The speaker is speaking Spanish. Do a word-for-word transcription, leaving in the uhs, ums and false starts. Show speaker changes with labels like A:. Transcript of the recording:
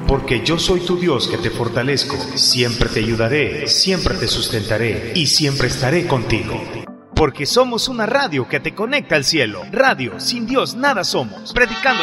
A: porque yo soy tu Dios que te fortalezco. Siempre te ayudaré, siempre te sustentaré y siempre estaré contigo. Porque somos una radio que te conecta al cielo. Radio, sin Dios nada somos. Predicando